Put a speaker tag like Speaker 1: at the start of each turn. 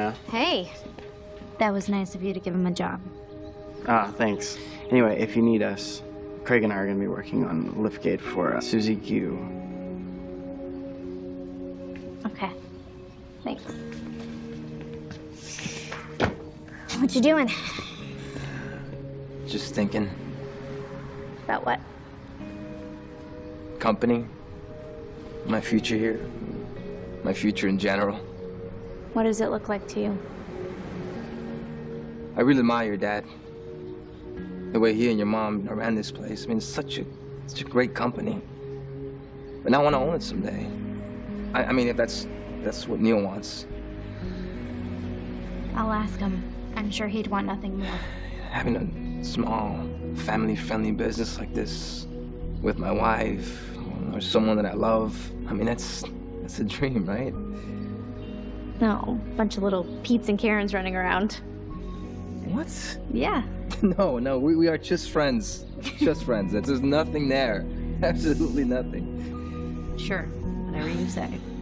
Speaker 1: Anna.
Speaker 2: Hey. That was nice of you to give him a job.
Speaker 1: Ah, thanks. Anyway, if you need us, Craig and I are going to be working on Liftgate for Suzy Q.
Speaker 2: Okay. Thanks. What you doing?
Speaker 3: Just thinking.
Speaker 2: About what?
Speaker 3: Company. My future here. My future in general.
Speaker 2: What does it look like to you?
Speaker 3: I really admire your dad. The way he and your mom ran this place. I mean, it's such a great company. But I want to own it someday. I mean, if that's what Neil wants.
Speaker 2: I'll ask him. I'm sure he'd want nothing more.
Speaker 3: Having a small, family-friendly business like this with my wife or someone that I love, I mean, that's a dream, right?
Speaker 2: No, bunch of little Petes and Karens running around.
Speaker 3: What?
Speaker 2: Yeah.
Speaker 3: No, we are just friends. Just friends. There's nothing there. Absolutely nothing.
Speaker 2: Sure, whatever you say.